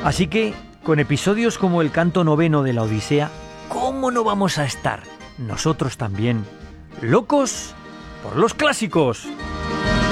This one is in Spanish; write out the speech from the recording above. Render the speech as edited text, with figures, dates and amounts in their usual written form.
Así que, con episodios como el canto noveno de la Odisea, ¿cómo no vamos a estar nosotros también locos por los clásicos?